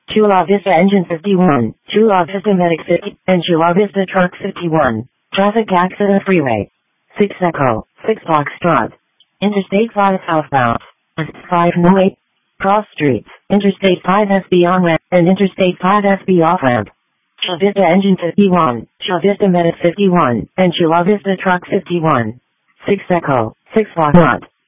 Chula Vista Engine 51, Chula Vista Medic 50, and Chula Vista Truck 51. Traffic accident freeway. 6 Echo, 6 Foxtrot. Interstate 5 southbound. 508. Cross streets. Interstate 5 SB on ramp and Interstate 5 SB off ramp. Chula Vista Engine 51, Chula Vista Medic 51, and Chula Vista Truck 51. 6 Echo, 6 Foxtrot.